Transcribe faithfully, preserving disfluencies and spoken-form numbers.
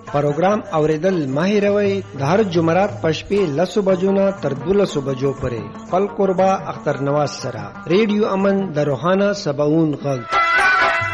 پروګرام اوریدل ماهروي د هر جمعرات پښپې لسو بجو نه تر دولسو بجو پورې خپل قربا اختر نواز سره ریډیو امن د روحانه سباون غږ.